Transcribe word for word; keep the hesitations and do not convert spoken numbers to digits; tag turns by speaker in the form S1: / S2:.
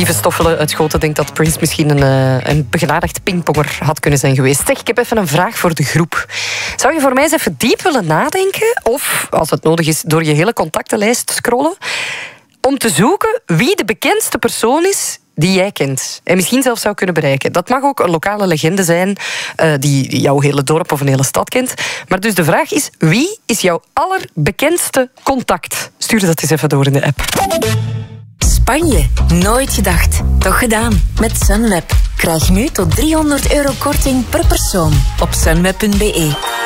S1: Lieve Stoffelen uit Schoten denkt dat Prince misschien een, uh, een begenadigd pingponger had kunnen zijn geweest. Zeg, ik heb even een vraag voor de groep. Zou je voor mij eens even diep willen nadenken, of, als het nodig is, door je hele contactenlijst scrollen, om te zoeken wie de bekendste persoon is die jij kent. En misschien zelfs zou kunnen bereiken. Dat mag ook een lokale legende zijn uh, die jouw hele dorp of een hele stad kent. Maar dus de vraag is, wie is jouw allerbekendste contact? Stuur dat eens even door in de app.
S2: Spanje. Nooit gedacht. Toch gedaan. Met Sunweb. Krijg nu tot driehonderd euro korting per persoon op sunweb punt be.